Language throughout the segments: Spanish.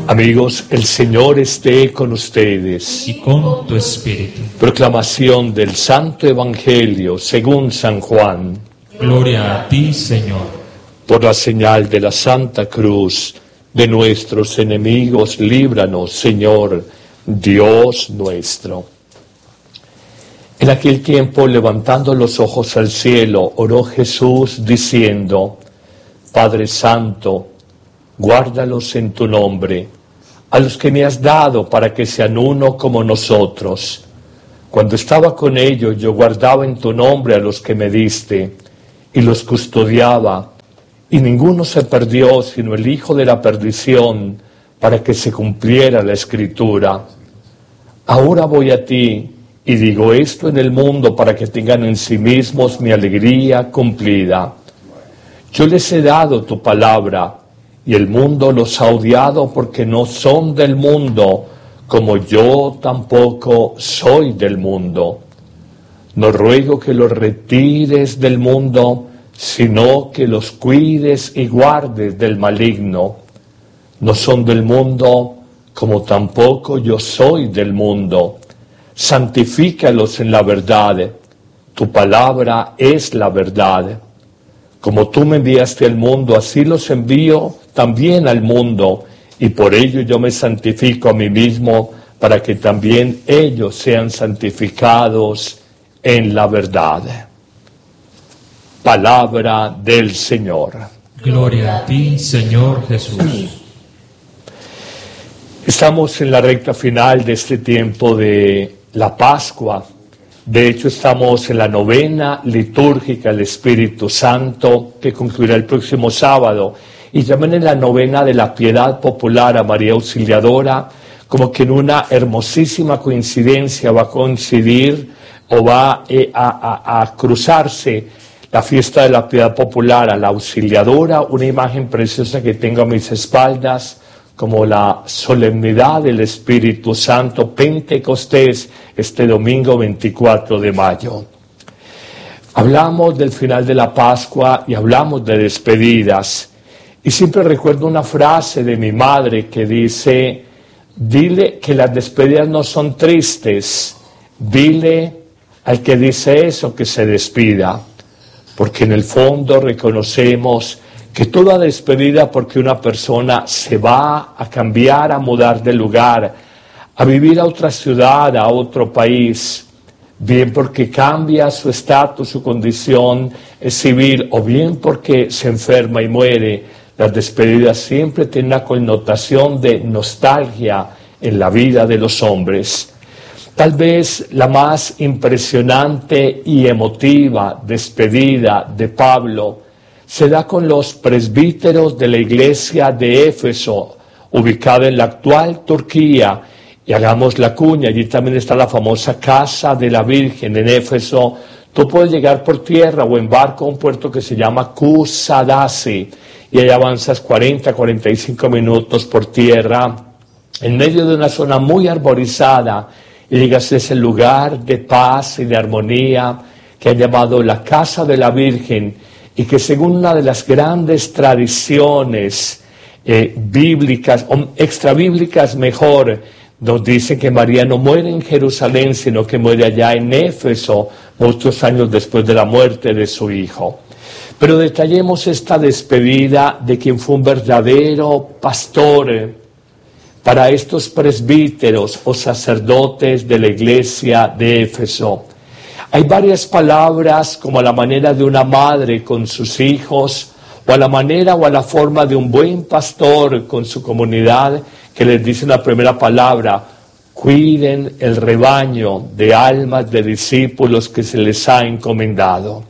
Amigos, el Señor esté con ustedes. Y con tu espíritu. Proclamación del Santo Evangelio según San Juan. Gloria a ti, Señor. Por la señal de la Santa Cruz de nuestros enemigos, líbranos, Señor, Dios nuestro. En aquel tiempo, levantando los ojos al cielo, oró Jesús diciendo: Padre Santo, guárdalos en tu nombre, a los que me has dado para que sean uno como nosotros. Cuando estaba con ellos, yo guardaba en tu nombre a los que me diste, y los custodiaba, y ninguno se perdió sino el hijo de la perdición, para que se cumpliera la Escritura. Ahora voy a ti, y digo esto en el mundo para que tengan en sí mismos mi alegría cumplida. Yo les he dado tu palabra, y el mundo los ha odiado porque no son del mundo, como yo tampoco soy del mundo. No ruego que los retires del mundo, sino que los cuides y guardes del maligno. No son del mundo, como tampoco yo soy del mundo. Santifícalos en la verdad. Tu palabra es la verdad. Como tú me enviaste al mundo, así los envío también al mundo, y por ello yo me santifico a mí mismo, para que también ellos sean santificados en la verdad. Palabra del Señor. Gloria a ti, Señor Jesús. Estamos en la recta final de este tiempo de la Pascua. De hecho, estamos en la novena litúrgica del Espíritu Santo, que concluirá el próximo sábado, y también en la novena de la piedad popular a María Auxiliadora, como que en una hermosísima coincidencia va a coincidir o va a cruzarse la fiesta de la piedad popular a la Auxiliadora, una imagen preciosa que tengo a mis espaldas, como la solemnidad del Espíritu Santo, Pentecostés, este domingo 24 de mayo. Hablamos del final de la Pascua y hablamos de despedidas. Y siempre recuerdo una frase de mi madre que dice: dile que las despedidas no son tristes, dile al que dice eso que se despida. Porque en el fondo reconocemos que toda despedida, porque una persona se va a cambiar, a mudar de lugar, a vivir a otra ciudad, a otro país, bien porque cambia su estatus, su condición civil, o bien porque se enferma y muere, las despedidas siempre tienen una connotación de nostalgia en la vida de los hombres. Tal vez la más impresionante y emotiva despedida de Pablo se da con los presbíteros de la iglesia de Éfeso, ubicada en la actual Turquía, y hagamos la cuña, allí también está la famosa Casa de la Virgen en Éfeso. Tú puedes llegar por tierra o en barco a un puerto que se llama Kusadasi, y ahí avanzas 40-45 minutos por tierra, en medio de una zona muy arborizada, y llegas a ese lugar de paz y de armonía que han llamado la Casa de la Virgen, y que según una de las grandes tradiciones bíblicas, o extrabíblicas mejor, nos dice que María no muere en Jerusalén, sino que muere allá en Éfeso, muchos años después de la muerte de su hijo. Pero detallemos esta despedida de quien fue un verdadero pastor para estos presbíteros o sacerdotes de la iglesia de Éfeso. Hay varias palabras, como a la manera de una madre con sus hijos, o a la manera o a la forma de un buen pastor con su comunidad, que les dice la primera palabra: cuiden el rebaño de almas de discípulos que se les ha encomendado.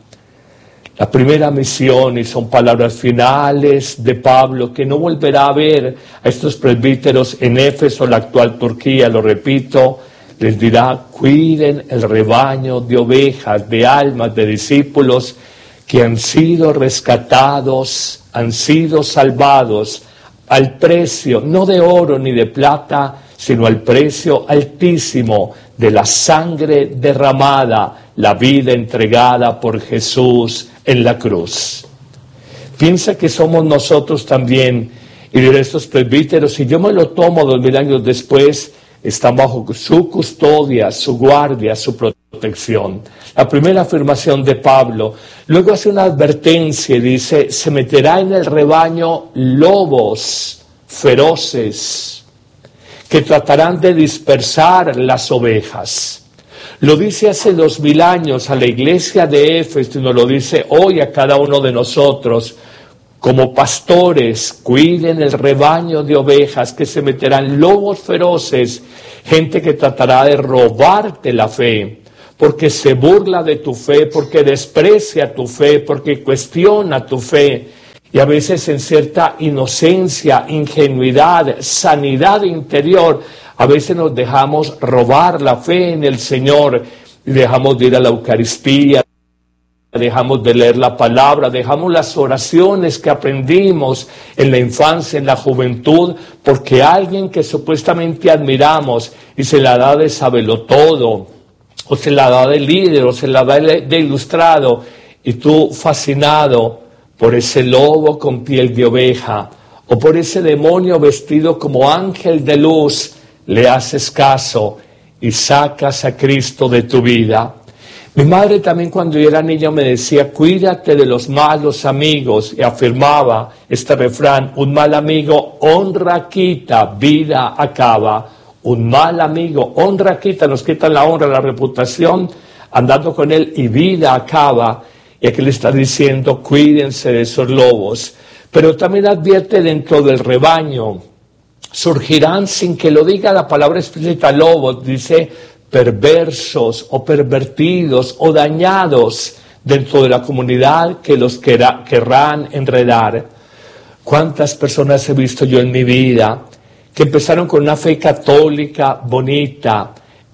La primera misión, y son palabras finales de Pablo, que no volverá a ver a estos presbíteros en Éfeso, la actual Turquía, lo repito, les dirá: cuiden el rebaño de ovejas, de almas, de discípulos que han sido rescatados, han sido salvados al precio, no de oro ni de plata, sino al precio altísimo de la sangre derramada, la vida entregada por Jesús en la cruz. Piensa que somos nosotros también Y diré a estos presbíteros, si yo me lo tomo 2000 años después, están bajo su custodia, su guardia, su protección. La primera afirmación de Pablo. Luego hace una advertencia y dice, se meterá en el rebaño lobos feroces que tratarán de dispersar las ovejas. Lo dice hace 2000 años a la iglesia de Éfeso y nos lo dice hoy a cada uno de nosotros. Como pastores, cuiden el rebaño de ovejas, que se meterán lobos feroces, gente que tratará de robarte la fe, porque se burla de tu fe, porque desprecia tu fe, porque cuestiona tu fe. Y a veces en cierta inocencia, ingenuidad, sanidad interior, a veces nos dejamos robar la fe en el Señor y dejamos de ir a la Eucaristía, dejamos de leer la palabra, dejamos las oraciones que aprendimos en la infancia, en la juventud, porque alguien que supuestamente admiramos y se la da de sabelotodo, o se la da de líder, o se la da de ilustrado, y tú fascinado por ese lobo con piel de oveja, o por ese demonio vestido como ángel de luz, le haces caso y sacas a Cristo de tu vida. Mi madre también cuando yo era niño me decía, cuídate de los malos amigos, y afirmaba este refrán, un mal amigo honra quita, vida acaba. Un mal amigo honra quita, nos quitan la honra, la reputación, andando con él, y vida acaba. Y aquí le está diciendo, cuídense de esos lobos. Pero también advierte, dentro del rebaño surgirán, sin que lo diga la palabra explícita, lobos, dice, perversos o pervertidos o dañados dentro de la comunidad, que los querrán enredar. ¿Cuántas personas he visto yo en mi vida que empezaron con una fe católica bonita,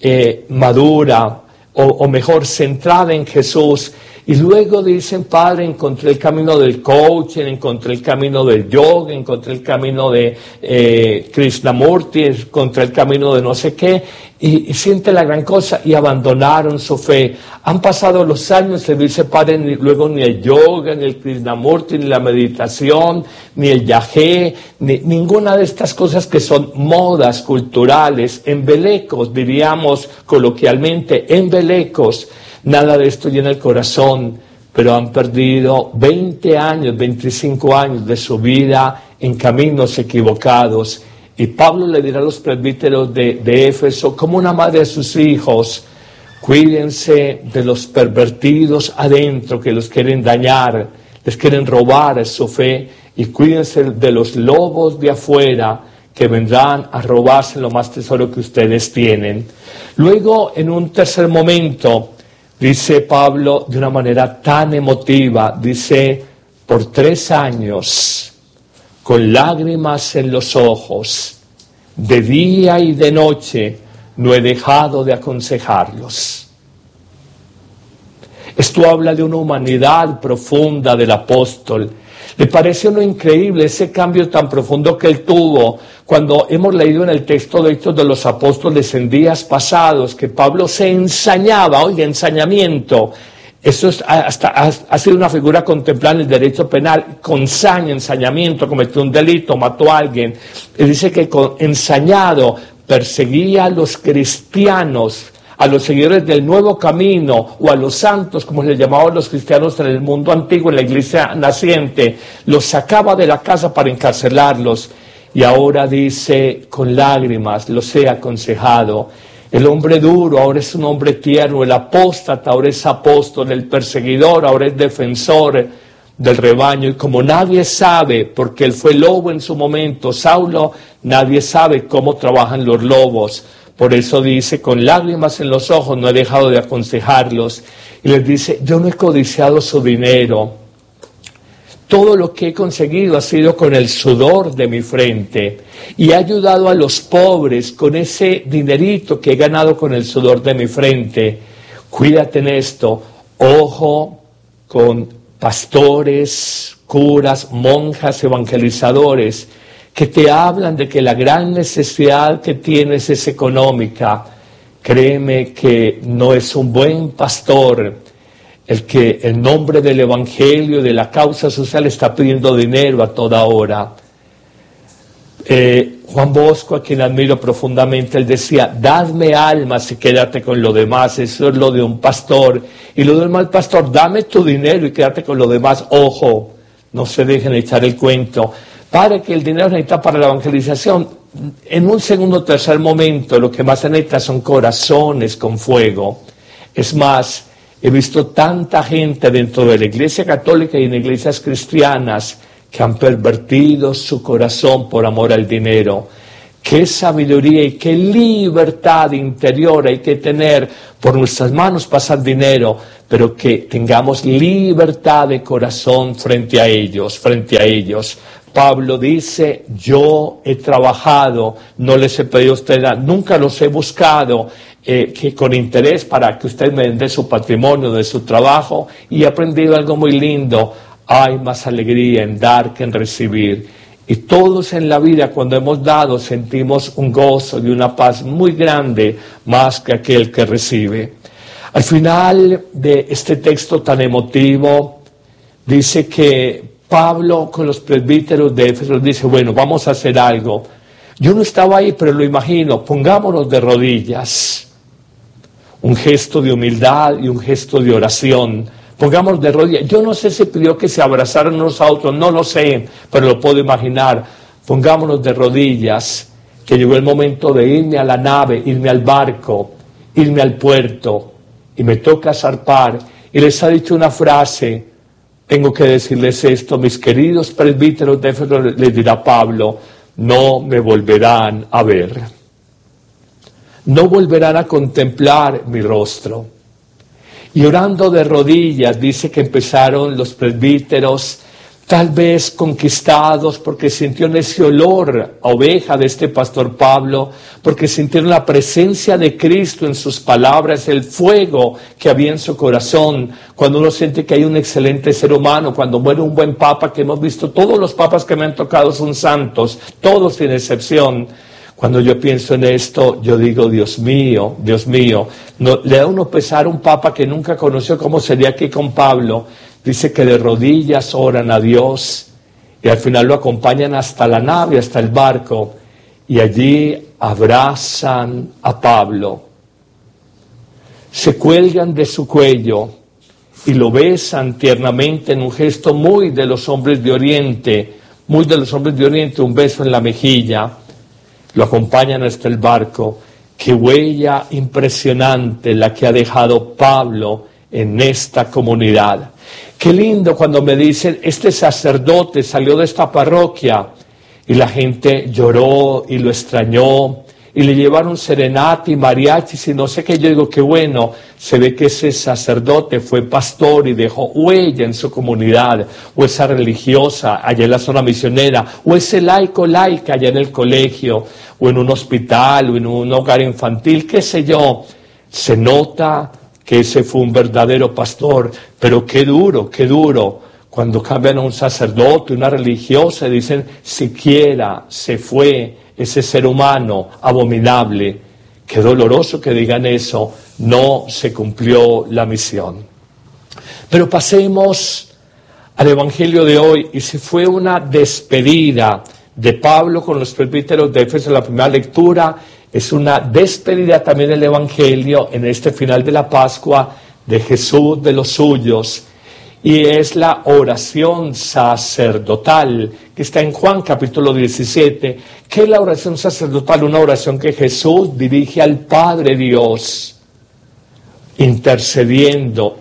madura, o mejor, centrada en Jesús, y luego dicen, Padre, encontré el camino del coaching, encontré el camino del yoga, encontré el camino de Krishnamurti, encontré el camino de no sé qué, y siente la gran cosa, y abandonaron su fe. Han pasado los años, le dice, Padre, luego ni el yoga, ni el Krishnamurti, ni la meditación, ni el yagé, ni ninguna de estas cosas que son modas culturales, embelecos, diríamos coloquialmente, embelecos. Nada de esto llena el corazón, pero han perdido 20 años, 25 años de su vida en caminos equivocados. Y Pablo le dirá a los presbíteros de Éfeso, como una madre a sus hijos, cuídense de los pervertidos adentro que los quieren dañar, les quieren robar su fe, y cuídense de los lobos de afuera que vendrán a robarse lo más tesoro que ustedes tienen. Luego, en un tercer momento, dice Pablo de una manera tan emotiva, dice, por 3 años, con lágrimas en los ojos, de día y de noche, no he dejado de aconsejarlos. Esto habla de una humanidad profunda del apóstol. ¿Le parece uno increíble ese cambio tan profundo que él tuvo cuando hemos leído en el texto de Hechos de los Apóstoles en días pasados que Pablo se ensañaba? Oiga, ensañamiento. Eso ha sido una figura contemplada en el derecho penal, con saña, ensañamiento, cometió un delito, mató a alguien. Y dice que con ensañado perseguía a los cristianos, a los seguidores del nuevo camino, o a los santos, como se llamaban los cristianos en el mundo antiguo, en la iglesia naciente, los sacaba de la casa para encarcelarlos. Y ahora dice, con lágrimas los he aconsejado. El hombre duro ahora es un hombre tierno, el apóstata ahora es apóstol, el perseguidor ahora es defensor del rebaño. Y como nadie sabe, porque él fue lobo en su momento, Saulo, nadie sabe cómo trabajan los lobos. Por eso dice, con lágrimas en los ojos no he dejado de aconsejarlos. Y les dice, yo no he codiciado su dinero. Todo lo que he conseguido ha sido con el sudor de mi frente. Y he ayudado a los pobres con ese dinerito que he ganado con el sudor de mi frente. Cuídate en esto. Ojo con pastores, curas, monjas, evangelizadores, que te hablan de que la gran necesidad que tienes es económica. Créeme que no es un buen pastor el que en nombre del evangelio, de la causa social, está pidiendo dinero a toda hora. Juan Bosco, a quien admiro profundamente, él decía, dadme almas y quédate con lo demás. Eso es lo de un pastor. Y lo del mal pastor, dame tu dinero y quédate con lo demás. Ojo, no se dejen echar el cuento. Padre, que el dinero se necesita para la evangelización. En un segundo o tercer momento, lo que más se necesita son corazones con fuego. Es más, he visto tanta gente dentro de la Iglesia Católica y en iglesias cristianas que han pervertido su corazón por amor al dinero. Qué sabiduría y qué libertad interior hay que tener. Por nuestras manos pasar dinero, pero que tengamos libertad de corazón frente a ellos. Pablo dice, yo he trabajado, no les he pedido a ustedes nada, nunca los he buscado que con interés para que ustedes me den de su patrimonio, de su trabajo, y he aprendido algo muy lindo. Hay más alegría en dar que en recibir. Y todos en la vida, cuando hemos dado, sentimos un gozo y una paz muy grande, más que aquel que recibe. Al final de este texto tan emotivo, dice que Pablo con los presbíteros de Éfeso dice, bueno, vamos a hacer algo. Yo no estaba ahí, pero lo imagino, pongámonos de rodillas. Un gesto de humildad y un gesto de oración. Pongámonos de rodillas. Yo no sé si pidió que se abrazaran unos a otros, no lo sé, pero lo puedo imaginar. Pongámonos de rodillas, que llegó el momento de irme a la nave, irme al barco, irme al puerto, y me toca zarpar. Y les ha dicho una frase, tengo que decirles esto, mis queridos presbíteros de Éfeso, les dirá Pablo, no me volverán a ver. No volverán a contemplar mi rostro. Y orando de rodillas, dice que empezaron los presbíteros, tal vez conquistados, porque sintieron ese olor a oveja de este pastor Pablo, porque sintieron la presencia de Cristo en sus palabras, el fuego que había en su corazón. Cuando uno siente que hay un excelente ser humano, cuando muere un buen papa, que hemos visto, todos los papas que me han tocado son santos, todos sin excepción. Cuando yo pienso en esto, yo digo, Dios mío, no, le da uno pesar a un papa que nunca conoció cómo sería aquí con Pablo. Dice que de rodillas oran a Dios y al final lo acompañan hasta la nave, hasta el barco, y allí abrazan a Pablo. Se cuelgan de su cuello y lo besan tiernamente en un gesto muy de los hombres de Oriente, un beso en la mejilla. Lo acompañan hasta el barco. Qué huella impresionante la que ha dejado Pablo en esta comunidad. Qué lindo cuando me dicen, este sacerdote salió de esta parroquia y la gente lloró y lo extrañó y le llevaron serenata y mariachis y no sé qué. Yo digo, qué bueno, se ve que ese sacerdote fue pastor y dejó huella en su comunidad, o esa religiosa allá en la zona misionera, o ese laica allá en el colegio, o en un hospital, o en un hogar infantil, qué sé yo. Se nota que ese fue un verdadero pastor, pero qué duro, cuando cambian a un sacerdote, una religiosa, y dicen, siquiera se fue ese ser humano abominable. Qué doloroso que digan eso, no se cumplió la misión. Pero pasemos al Evangelio de hoy, y si fue una despedida de Pablo con los presbíteros de Éfeso en la primera lectura, es una despedida también del Evangelio en este final de la Pascua de Jesús de los suyos, y es la oración sacerdotal que está en Juan capítulo 17. ¿Qué es la oración sacerdotal? Una oración que Jesús dirige al Padre Dios, intercediendo,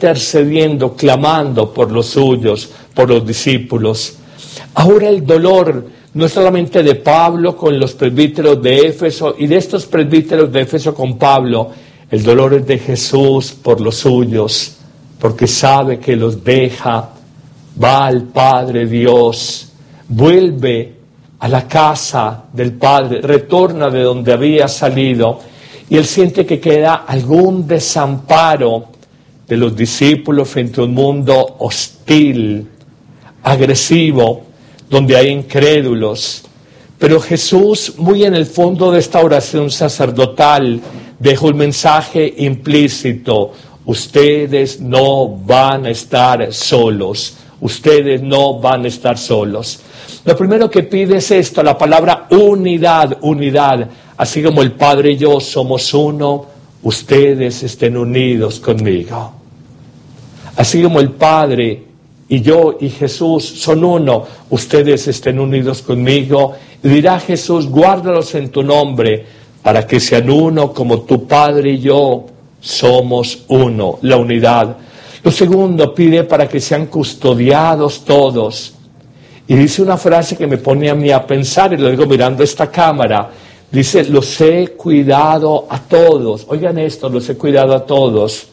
clamando por los suyos, por los discípulos. Ahora el dolor no es solamente de Pablo con los presbíteros de Éfeso y de estos presbíteros de Éfeso con Pablo, el dolor es de Jesús por los suyos, porque sabe que los deja, va al Padre Dios, vuelve a la casa del Padre, retorna de donde había salido, y él siente que queda algún desamparo de los discípulos frente a un mundo hostil, agresivo, donde hay incrédulos. Pero Jesús, muy en el fondo de esta oración sacerdotal, dejó un mensaje implícito: ustedes no van a estar solos, Lo primero que pide es esto, la palabra unidad, unidad. Así como el Padre y yo somos uno, ustedes estén unidos conmigo. Así como el Padre y yo y Jesús son uno, ustedes estén unidos conmigo. Y dirá Jesús, guárdalos en tu nombre, para que sean uno como tu Padre y yo somos uno, la unidad. Lo segundo, pide para que sean custodiados todos. Y dice una frase que me pone a mí a pensar, y lo digo mirando esta cámara. Dice, los he cuidado a todos. Oigan esto, los he cuidado a todos,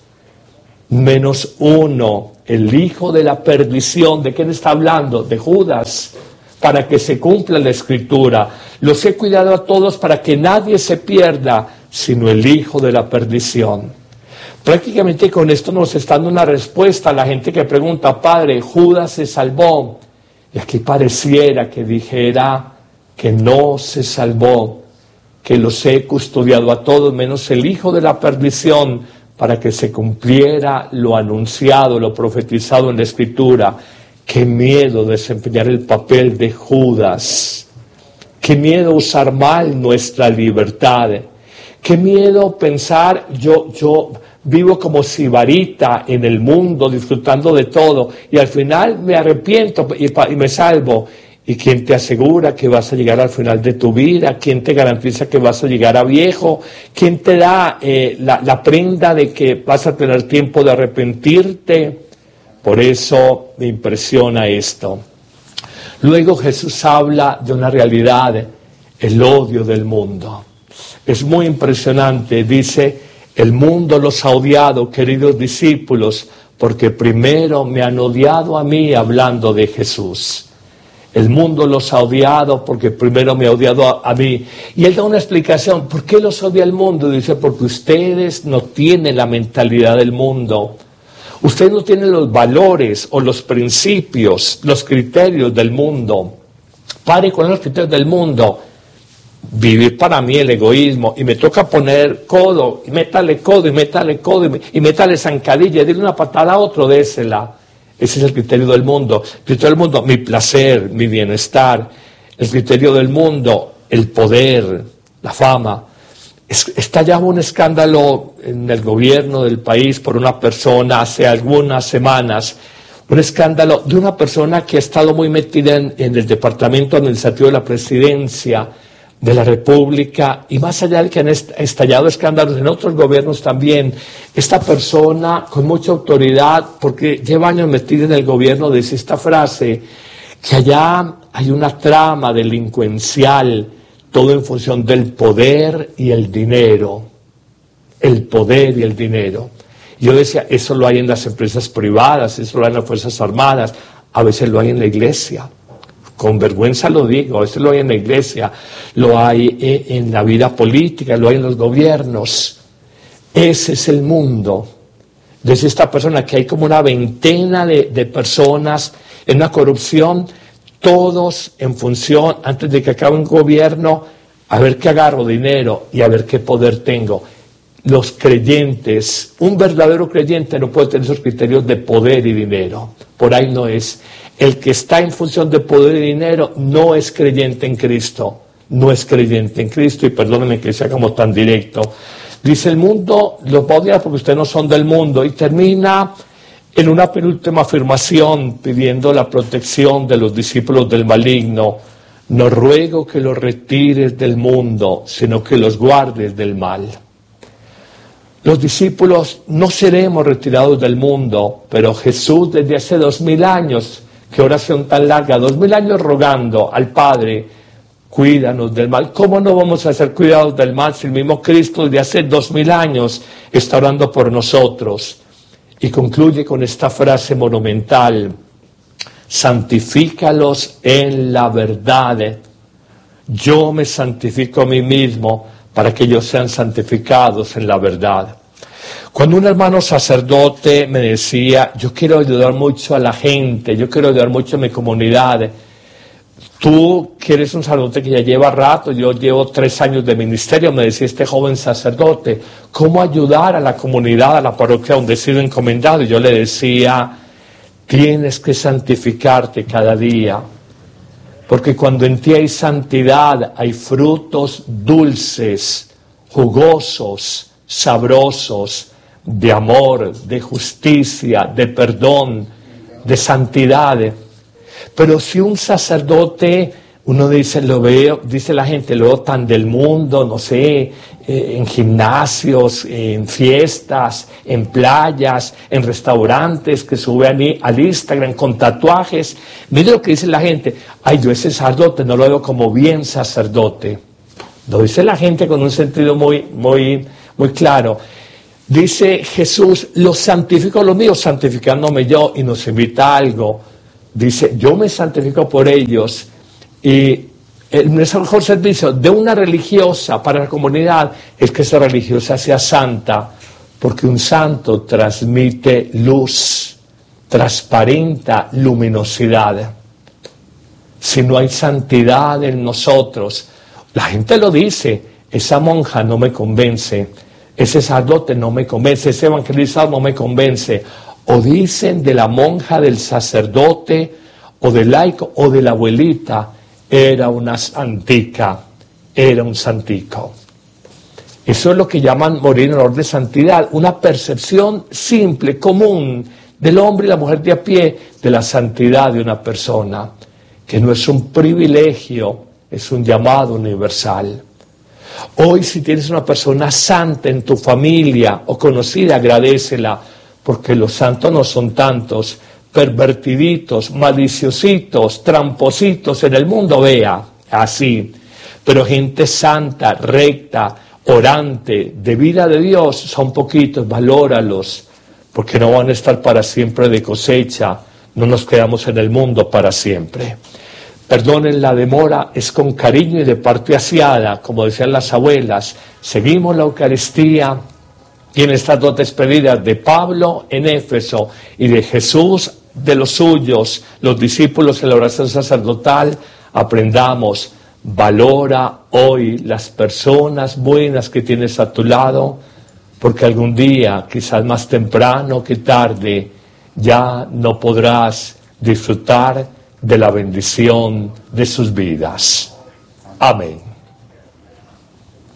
menos uno, el hijo de la perdición. ¿De quién está hablando? De Judas, para que se cumpla la Escritura. Los he cuidado a todos para que nadie se pierda, sino el hijo de la perdición. Prácticamente con esto nos está dando una respuesta a la gente que pregunta, Padre, Judas se salvó. Y aquí pareciera que dijera que no se salvó, que los he custodiado a todos, menos el hijo de la perdición, para que se cumpliera lo anunciado, lo profetizado en la Escritura. Qué miedo desempeñar el papel de Judas. Qué miedo usar mal nuestra libertad. Qué miedo pensar, yo vivo como sibarita en el mundo, disfrutando de todo, y al final me arrepiento y me salvo. ¿Y quién te asegura que vas a llegar al final de tu vida? ¿Quién te garantiza que vas a llegar a viejo? ¿Quién te da la prenda de que vas a tener tiempo de arrepentirte? Por eso me impresiona esto. Luego Jesús habla de una realidad, el odio del mundo. Es muy impresionante, dice, el mundo los ha odiado, queridos discípulos, porque primero me han odiado a mí, hablando de Jesús. El mundo los ha odiado porque primero me ha odiado a mí. Y él da una explicación. ¿Por qué los odia el mundo? Dice, porque ustedes no tienen la mentalidad del mundo. Ustedes no tienen los valores o los principios, los criterios del mundo. Pare con los criterios del mundo. Vivir para mí el egoísmo. Y me toca poner codo, y métale codo, y métale codo, y métale zancadilla, y dile una patada a otro, désela. Ese es el criterio del mundo. El criterio del mundo, mi placer, mi bienestar. El criterio del mundo, el poder, la fama. Estallaba un escándalo en el gobierno del país por una persona hace algunas semanas. Un escándalo de una persona que ha estado muy metida en el departamento administrativo de la presidencia de la República, y más allá de que han estallado escándalos en otros gobiernos también, esta persona con mucha autoridad, porque lleva años metida en el gobierno, dice esta frase, que allá hay una trama delincuencial, todo en función del poder y el dinero. El poder y el dinero. Yo decía, eso lo hay en las empresas privadas, eso lo hay en las Fuerzas Armadas, a veces lo hay en la iglesia. Con vergüenza lo digo, a veces lo hay en la iglesia, lo hay en la vida política, lo hay en los gobiernos. Ese es el mundo. Desde esta persona, que hay como una veintena de personas en una corrupción, todos en función, antes de que acabe un gobierno, a ver qué agarro dinero y a ver qué poder tengo. Los creyentes, un verdadero creyente no puede tener esos criterios de poder y dinero. Por ahí no es. El que está en función de poder y dinero no es creyente en Cristo. No es creyente en Cristo, y perdónenme que sea como tan directo. Dice, el mundo los va a odiar porque ustedes no son del mundo, y termina en una penúltima afirmación pidiendo la protección de los discípulos del maligno. No ruego que los retires del mundo, sino que los guardes del mal. Los discípulos no seremos retirados del mundo, pero Jesús desde hace 2000 años, qué oración tan larga, 2000 años rogando al Padre, cuídanos del mal. ¿Cómo no vamos a ser cuidados del mal si el mismo Cristo desde hace 2000 años está orando por nosotros? Y concluye con esta frase monumental, santifícalos en la verdad. Yo me santifico a mí mismo para que ellos sean santificados en la verdad. Cuando un hermano sacerdote me decía, yo quiero ayudar mucho a la gente, yo quiero ayudar mucho a mi comunidad. Tú que eres un sacerdote que ya lleva rato, yo llevo 3 años de ministerio, me decía este joven sacerdote, ¿cómo ayudar a la comunidad, a la parroquia donde he sido encomendado? Y yo le decía, tienes que santificarte cada día. Porque cuando en ti hay santidad, hay frutos dulces, jugosos, sabrosos, de amor, de justicia, de perdón, de santidad. Pero si un sacerdote, uno dice, lo veo, dice la gente, lo veo tan del mundo, no sé, en gimnasios, en fiestas, en playas, en restaurantes, que sube al Instagram con tatuajes. Mire lo que dice la gente, ay, yo ese sacerdote no lo veo como bien sacerdote. Lo dice la gente con un sentido muy claro. Dice Jesús, los santifico los míos, santificándome yo, y nos invita a algo. Dice, yo me santifico por ellos, y el mejor servicio de una religiosa para la comunidad es que esa religiosa sea santa, porque un santo transmite luz, transparenta luminosidad. Si no hay santidad en nosotros, la gente lo dice, esa monja no me convence, ese sacerdote no me convence, ese evangelizador no me convence. O dicen de la monja, del sacerdote, o del laico, o de la abuelita, era una santica, era un santico. Eso es lo que llaman morir en olor de santidad, una percepción simple, común, del hombre y la mujer de a pie, de la santidad de una persona, que no es un privilegio, es un llamado universal. Hoy, si tienes una persona santa en tu familia o conocida, agradécela, porque los santos no son tantos, pervertiditos, maliciositos, trampositos en el mundo, vea, así. Pero gente santa, recta, orante, de vida de Dios, son poquitos, valóralos, porque no van a estar para siempre de cosecha, no nos quedamos en el mundo para siempre. Perdonen la demora, es con cariño y de parte aseada, como decían las abuelas. Seguimos la Eucaristía y en estas dos despedidas de Pablo en Éfeso y de Jesús de los suyos, los discípulos en la oración sacerdotal, aprendamos, valora hoy las personas buenas que tienes a tu lado, porque algún día, quizás más temprano que tarde, ya no podrás disfrutar de la bendición de sus vidas. Amén.